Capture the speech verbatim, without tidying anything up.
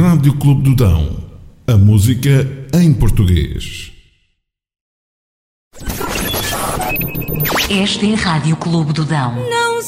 Rádio Clube do Dão. A música em português. Esta é a Rádio Clube do Dão. Não